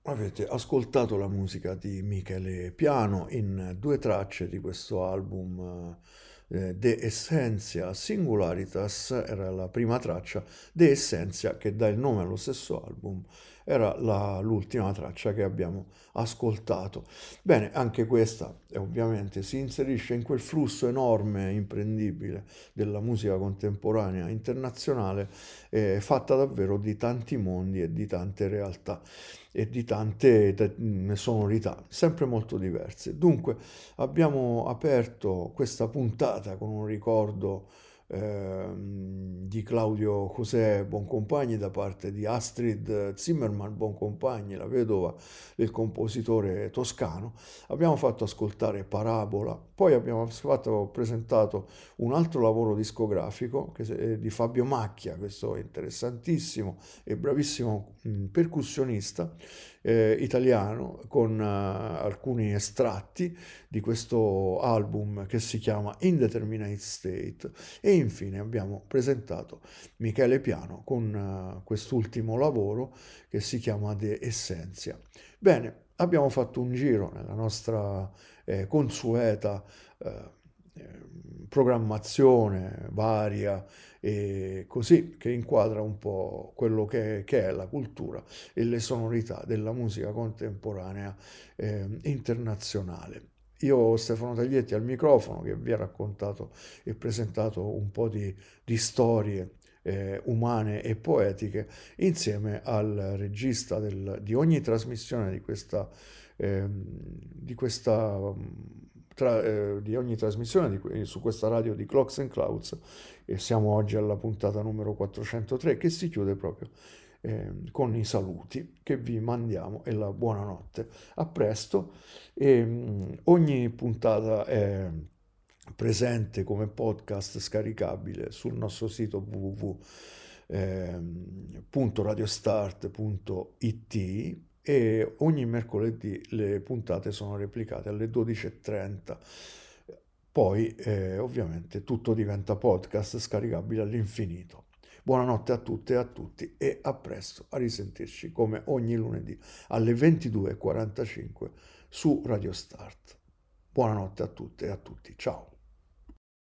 Avete ascoltato la musica di Michele Piano in due tracce di questo album De Essentia Singularitas, era la prima traccia. De Essentia, che dà il nome allo stesso album, era l'ultima traccia che abbiamo ascoltato. Bene, anche questa ovviamente si inserisce in quel flusso enorme e imprendibile della musica contemporanea internazionale, fatta davvero di tanti mondi e di tante realtà e di tante sonorità, sempre molto diverse. Dunque, abbiamo aperto questa puntata con un ricordo di Claudio José Boncompagni da parte di Astrid Zimmermann Boncompagni, la vedova del compositore toscano. Abbiamo fatto ascoltare Parabola, poi abbiamo presentato un altro lavoro discografico è di Fabio Macchia, questo interessantissimo e bravissimo percussionista italiano, con alcuni estratti di questo album che si chiama Indeterminate State. E infine abbiamo presentato Michele Piano con quest'ultimo lavoro che si chiama De Essentia. Bene, abbiamo fatto un giro nella nostra consueta programmazione varia e così, che inquadra un po' quello che è la cultura e le sonorità della musica contemporanea internazionale. Io, Stefano Taglietti, al microfono, che vi ha raccontato e presentato un po' di storie umane e poetiche, insieme al regista di ogni trasmissione di ogni trasmissione su questa radio di Clocks and Clouds, e siamo oggi alla puntata numero 403, che si chiude proprio con i saluti che vi mandiamo e la buonanotte. A presto. E ogni puntata è presente come podcast scaricabile sul nostro sito www.radiostart.it, e ogni mercoledì le puntate sono replicate alle 12:30. Poi ovviamente tutto diventa podcast scaricabile all'infinito. Buonanotte a tutte e a tutti e a presto, a risentirci come ogni lunedì alle 22:45 su Radio Start. Buonanotte a tutte e a tutti, ciao.